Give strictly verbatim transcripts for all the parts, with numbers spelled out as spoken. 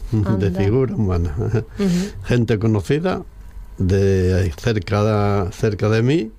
de Anda. figura humana. Uh-huh. Gente conocida de cerca, cerca de mí,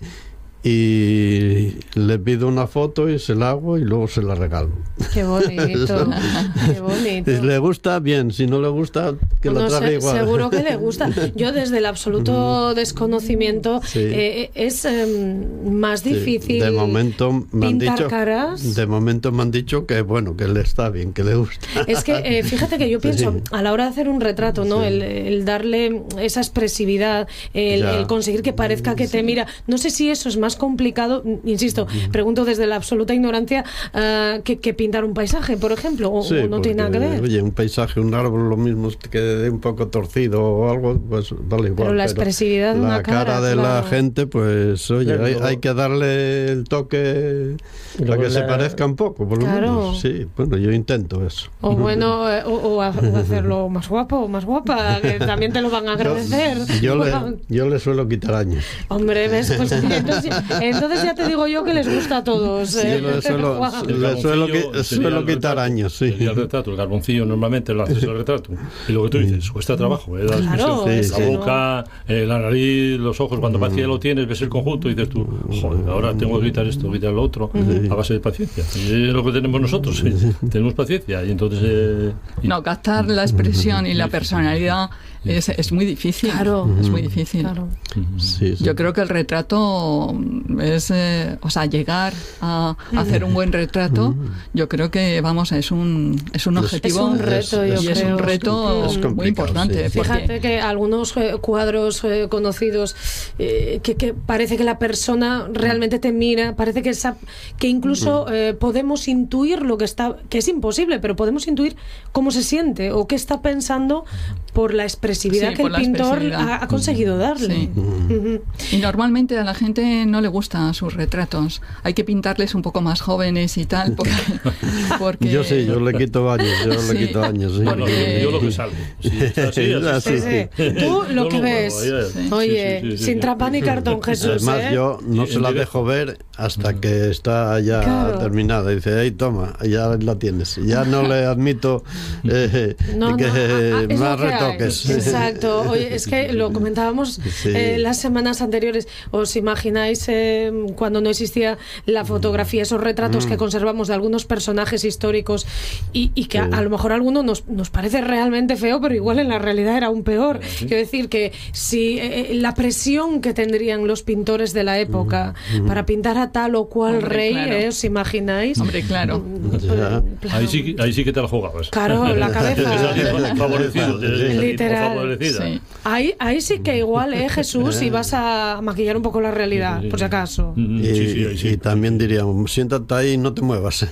y le pido una foto y se la hago y luego se la regalo. Qué bonito, qué bonito. Si le gusta, bien; si no le gusta, que No la trague sé, igual. seguro que le gusta. Yo, desde el absoluto desconocimiento, Sí. eh, es eh, más difícil. Sí, de momento me han pintar dicho, caras. de momento me han dicho que bueno, que le está bien, que le gusta. Es que eh, fíjate que yo pienso, Sí. a la hora de hacer un retrato, ¿no? Sí. El, el darle esa expresividad, el, Ya. el conseguir que parezca que te mira. No sé si eso es más complicado, insisto, pregunto desde la absoluta ignorancia, uh, que, que pintar un paisaje, por ejemplo, o, Sí, o no porque, tiene nada que ver. Oye, un paisaje, un árbol, lo mismo que de un poco torcido o algo, pues vale igual. Pero la expresividad de la una cara, cara de claro. la gente, pues oye, Claro, hay, luego- hay que darle el toque para luego que se la- parezca un poco, por lo Claro. menos. Sí, bueno, yo intento eso. O bueno, eh, o, o ha- o hacerlo más guapo o más guapa, que también te lo van a agradecer. Yo le, Bueno, yo le suelo quitar años. hombre, ves, pues entonces, entonces ya te digo yo que les gusta a todos. Sí, eh. le suelo, Guau. le El suelo, carboncillo qui- sería suelo el quitar retrato, años, sí. sería el retrato. El carboncillo normalmente lo haces el retrato. Y lo que tú dices, cuesta trabajo. ¿eh? La Claro, expresión, es la que boca, eh, la nariz, los ojos, cuando parece que ya lo tienes, ves el conjunto y dices tú, joder, ahora tengo que quitar esto, quitar lo otro, a base de paciencia. Y es lo que tenemos nosotros, ¿eh? Tenemos paciencia. Y entonces... Eh, y- No, captar la expresión y la personalidad es, es muy difícil. Claro. Es muy difícil. Claro. Sí, sí. Yo creo que el retrato es, eh, o sea, llegar a hacer un buen retrato, yo creo que, vamos, es un, es un Es- objetivo Es un reto, yo y es creo. un reto Es complicado, muy importante. sí. porque- Fíjate que algunos eh, cuadros eh, conocidos, eh, que, que parece que la persona realmente te mira, parece que esa, que incluso eh, podemos intuir lo que está, que es imposible, pero podemos intuir cómo se siente o qué está pensando por la expresividad Sí, que por el la pintor expresividad. ha, ha conseguido darle. Sí. Ujú. Y normalmente a la gente no le gustan sus retratos. Hay que pintarles un poco más jóvenes y tal, porque... porque Yo sí, yo le quito años, yo Sí. le quito años. Sí. yo, lo que, yo lo que salgo. Si está así, así Así, está. sí. Sí, sí. Tú lo Yo que lo ves. muevo, ya, ya. Sí. Oye, Sí, sí, sí, sin sí. trampa ni cartón, Jesús. Además, ¿eh? yo no Y se en la directo. dejo ver hasta que está ya Claro. terminada. Dice, hey, toma, ya la tienes. Ya no le admito eh, No, que no, ah, ah, es más lo que hay. retoques. Exacto. Oye, es que lo comentábamos Sí. eh, las semanas anteriores. ¿Os imagináis eh, cuando no existía la fotografía, esos retratos que conservamos de algunos personajes históricos y, y que a, Sí. a lo mejor a alguno nos, nos parece realmente feo, pero igual en la realidad era aún peor? Quiero decir que si eh, la presión que tendrían los pintores de la época para pintar a tal o cual Hombre, rey, claro. eh, ¿os imagináis? Hombre, claro. Ya. Claro. Ahí sí, ahí sí que te la jugabas. Claro, la cabeza. Te salías favorecido, te salías Literal. favorecida. Sí. Ahí, ahí sí que igual, ¿eh, Jesús? Si vas a maquillar un poco la realidad, por si acaso. Mm, Y, sí, sí, ahí sí. y también diríamos, siéntate ahí y no te muevas.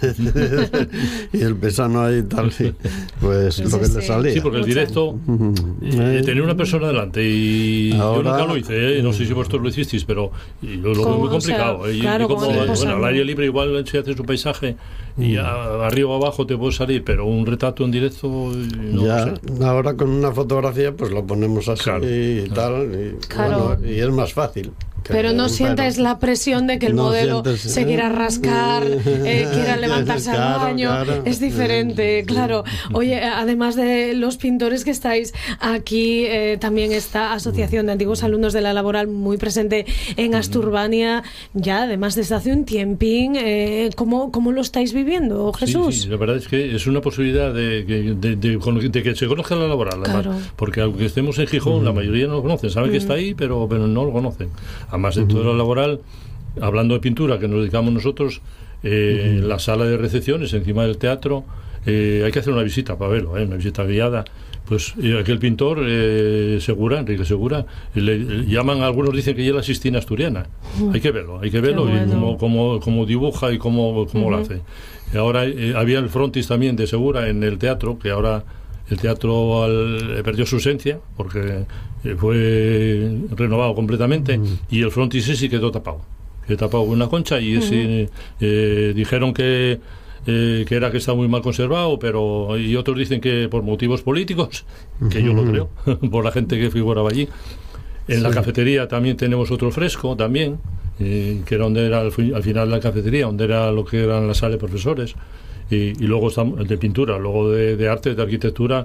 Y el pesano ahí tal, sí. Pues Sí, lo que sí, le sí. salía. Sí, porque el directo, eh, tener una persona delante y Ahora- yo nunca lo hice, ¿eh? No sé si vosotros lo hicisteis, pero y lo, lo ¿Cómo? veo muy O sea, complicado. ¿eh? Y- claro, y como, ¿cómo te bueno, posando? al aire libre igual si haces un paisaje y a- arriba o abajo te puede salir, pero un retrato en directo no ya, lo sé. ahora con una fotografía pues lo ponemos así Claro. y tal. Y, Claro. bueno, y es más fácil. que- Pero no sientes la presión de que el no modelo sientes- se quiera rascar, eh, quiera levantarse Claro, al baño. claro. Es diferente, claro. Oye, además de los pintores que estáis aquí, eh, también esta Asociación de Antiguos Alumnos de la Laboral muy presente en Asturbania, ya además desde hace un tiempín. Eh, ¿cómo, ¿Cómo lo estáis viviendo, Jesús? Sí, sí, la verdad es que es una posibilidad de, que- de, de cono- de que se conozca la laboral, además, Claro. porque aunque estemos en Gijón, la mayoría no lo conocen, saben que está ahí, pero, pero no lo conocen. Además, dentro de la laboral, hablando de pintura, que nos dedicamos nosotros, eh, la sala de recepciones encima del teatro, eh, hay que hacer una visita para verlo, ¿eh? Una visita guiada. Pues eh, aquel pintor, eh, Segura, Enrique Segura, le, le llaman, algunos dicen que ya la Sistina asturiana. Hay que verlo, hay que verlo Qué y bueno. cómo, cómo, cómo dibuja y cómo, cómo lo hace. Y ahora eh, había el frontis también de Segura en el teatro, que ahora el teatro al- eh, perdió su esencia porque eh, fue renovado completamente y el frontis ese sí quedó tapado. Quedó tapado con una concha y ese, eh, dijeron que eh, que era que está muy mal conservado, pero y otros dicen que por motivos políticos, que yo lo creo, por la gente que figuraba allí. En la cafetería también tenemos otro fresco también, eh, que era donde era al, fi- al final de la cafetería, donde era lo que eran las salas de profesores, y, y luego está el de pintura, luego de, de arte, de arquitectura,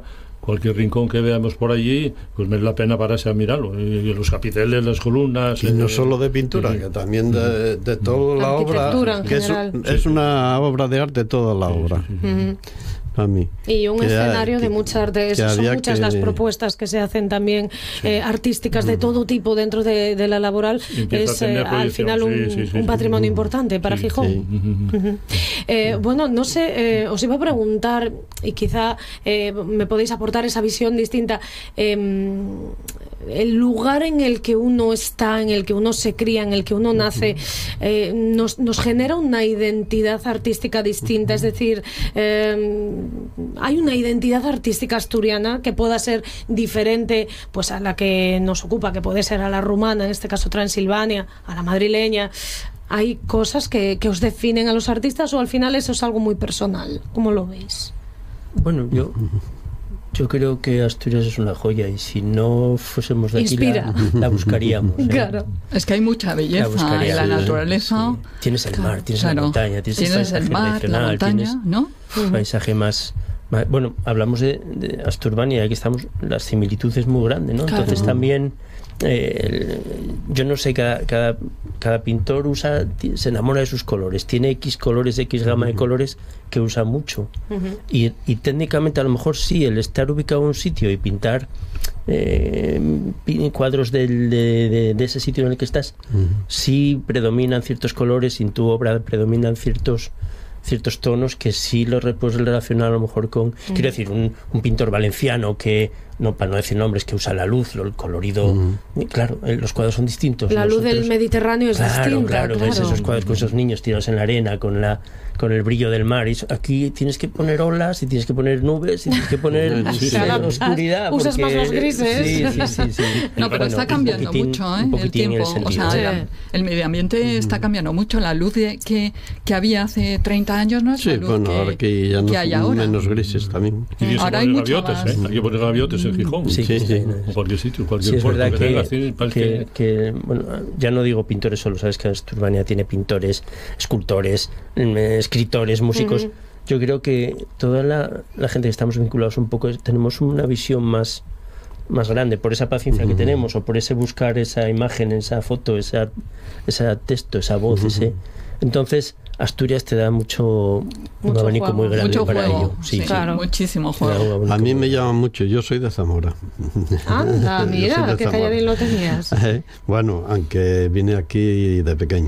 cualquier rincón que veamos por allí, pues merece la pena pararse a mirarlo. Y, y los capiteles, las columnas. Y no eh, solo de pintura, eh, que también de, de toda la obra. En Que es, general. es una obra de arte toda la obra. sí, sí, sí. Ujú. Para mí. Y un Que escenario hay- de que- mucha arte. que Son había muchas que- las propuestas que se hacen también eh, artísticas de todo tipo dentro de, de la laboral. Empieza Es a tener eh, al proyección, final un, sí, sí, sí, un sí. patrimonio importante para Sí, Gijón. sí. Ujú. Eh, bueno, no sé, eh, os iba a preguntar, y quizá eh, me podéis aportar esa visión distinta. Eh, el lugar en el que uno está, en el que uno se cría, en el que uno nace, eh, nos, nos genera una identidad artística distinta. Es decir, eh, hay una identidad artística asturiana que pueda ser diferente pues a la que nos ocupa, que puede ser a la rumana, en este caso Transilvania, a la madrileña. ¿Hay cosas que, que os definen a los artistas o al final eso es algo muy personal? ¿Cómo lo veis? Bueno, yo yo creo que Asturias es una joya y si no fuésemos de aquí Inspira. la, la buscaríamos. ¿eh? Claro. Es que hay mucha La belleza buscaría, en la sí, naturaleza. sí. Tienes el mar, tienes Claro. la montaña, tienes, Tienes el el paisaje mar, la tradicional, montaña, tienes ¿no? un paisaje más, más- bueno, hablamos de, de Asturbania, aquí estamos, la similitud es muy grande, ¿no? Claro. Entonces también eh, el- yo no sé, cada, cada, cada pintor usa, ti- se enamora de sus colores, tiene X colores, X gama de colores que usa mucho. Ujú. Y, y técnicamente a lo mejor sí, el estar ubicado en un sitio y pintar eh, pi- cuadros del- de, de- de ese sitio en el que estás, sí predominan ciertos colores y en tu obra predominan ciertos ciertos tonos que sí los re- puedes relacionar a lo mejor con, quiero decir, un, un pintor valenciano que, no para no decir nombres, que usa la luz, lo- el colorido, y claro, eh, los cuadros son distintos. La luz Nosotros- del Mediterráneo es Claro, distinta. claro, ves esos cuadros con esos niños tirados en la arena, con la con el brillo del mar. Y eso- aquí tienes que poner olas, y tienes que poner nubes, y tienes que poner Sí, sí. eh, Te adaptas, oscuridad. usas más porque- los grises. Sí, sí, sí, sí. No, pero Bueno, está un cambiando poquitín- mucho, ¿eh? un El poquitín tiempo. el O sea, sentido. Sí. la- el medio ambiente está cambiando mucho. La luz de, que, que había hace treinta años no es Sí, la luz bueno, que, ahora aquí ya no que hay ahora. menos grises también. Y tienes que Ahora hay poner mucho gaviotas, más. ¿eh? Hay que poner gaviotas en Gijón. Sí, Sí, sí, sí. no, O cualquier sitio, cualquier Sí, es puerto verdad que que, tengas, tienes- parece que, que, bueno, ya no digo pintores solo, sabes que Asturbania tiene pintores, escultores, mm, escritores, músicos. Ujú. Yo creo que toda la, la gente que estamos vinculados un poco tenemos una visión más más grande por esa paciencia que tenemos o por ese buscar esa imagen, esa foto, esa, ese texto, esa voz, ese entonces Asturias te da mucho, un Mucho abanico juego. muy grande Mucho para juego. ello. Sí, Sí, sí. Claro. muchísimo Te da un juego. abanico A mí muy me grande. llama mucho, yo soy de Zamora. Anda, Yo soy mira, de qué Zamora. calladín lo tenías. Eh, Bueno, aunque vine aquí de pequeño,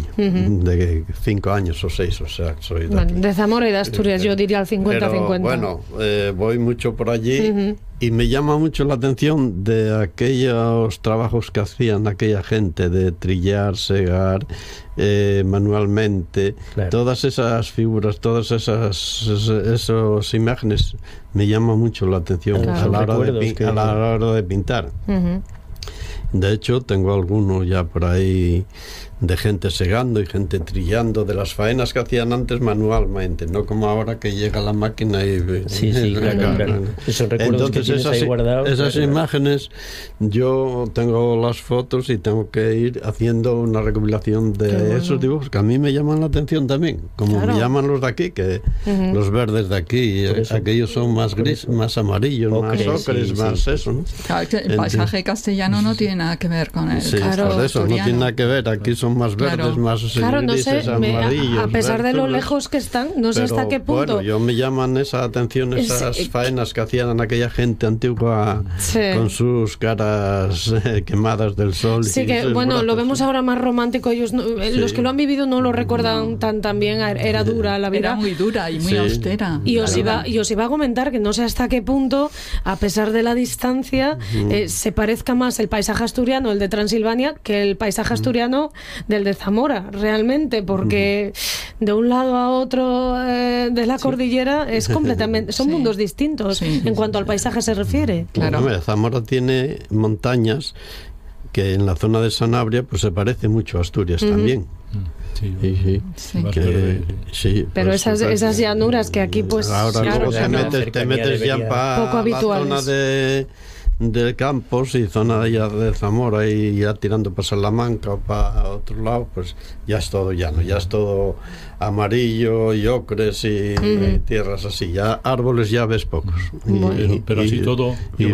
de cinco años o seis, o sea, soy de Bueno, aquí. de Zamora y de Asturias yo diría al cincuenta Pero, cincuenta. bueno, eh, voy mucho por allí Ujú. y me llama mucho la atención de aquellos trabajos que hacían aquella gente de trillar, segar eh, manualmente, Claro. todas esas figuras, todas esas esas imágenes me llama mucho la atención Claro. a, la hora de, Recuerdos pin- que- a la hora de pintar. Ujú. De hecho, tengo algunos ya por ahí de gente segando y gente trillando, de las faenas que hacían antes manualmente, no como ahora que llega la máquina y... Sí, sí, claro, claro. Esos recuerdos que tienes ahí guardados, esas claro. imágenes, yo tengo las fotos y tengo que ir haciendo una recopilación de Qué bueno. esos dibujos que a mí me llaman la atención también, como Claro. me llaman los de aquí, que Ujú. los verdes de aquí, Por eh, eso. aquellos son más Por gris, eso. más amarillos, Ocres, más ocres, sí, más sí. eso, ¿no? Claro, que el Enti- paisaje castellano no tiene nada que ver con el Sí, Claro, por eso, no asturiano. tiene nada que ver. Aquí son más verdes, Claro. más Claro, no sé, grises, me- a, amarillos. a pesar de lo verdes, lejos que están, no sé pero, hasta qué punto. Bueno, yo me llaman esa atención Es- esas eh, faenas que hacían aquella gente antigua Sí. con sus caras eh, quemadas del sol. Sí, y que sus bueno, lo brazos, vemos sí. ahora más romántico. Ellos, no- eh, los que lo han vivido no lo recuerdan tan, tan bien. Era dura la vida. Era muy dura y muy Sí. austera. Y os, la iba, vida. y os iba a comentar que no sé hasta qué punto, a pesar de la distancia, eh, se parezca más el paisaje asturiano, el de Transilvania, que el paisaje asturiano del de Zamora, realmente, porque de un lado a otro eh, de la cordillera es completamente, son Sí. mundos distintos Sí. en cuanto al paisaje se refiere. Claro. Hombre, Zamora tiene montañas que en la zona de Sanabria pues se parece mucho a Asturias también. Sí, Sí, sí. Sí. más Que- verde, sí. sí, Pero pues, esas, o sea, esas llanuras que aquí pues ahora claro, luego te claro. metes, te Cercanía metes ya debería- para Poco la habituales. zona de, de Campos y zona ya de Zamora y ya tirando para Salamanca o para otro lado, pues ya es todo llano, ya es todo amarillo y ocres y, uh-huh. y tierras así, ya árboles ya ves pocos. Bueno. Y, pero, pero así y, todo, y